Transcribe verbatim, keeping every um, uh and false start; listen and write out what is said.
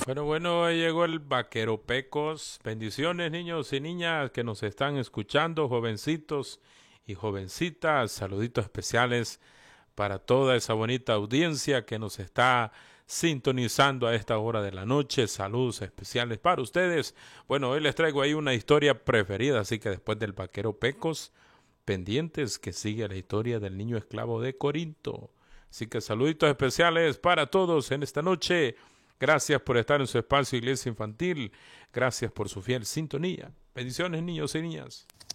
Bueno, bueno, ahí llegó el vaquero Pecos. Bendiciones, niños y niñas que nos están escuchando, jovencitos y jovencitas. Saluditos especiales para toda esa bonita audiencia que nos está sintonizando a esta hora de la noche. Saludos especiales para ustedes. Bueno, hoy les traigo ahí una historia preferida, así que después del vaquero Pecos, pendientes que sigue la historia del niño esclavo de Corinto. Así que saluditos especiales para todos en esta noche. Gracias por estar en su espacio Iglesia Infantil. Gracias por su fiel sintonía. Bendiciones, niños y niñas.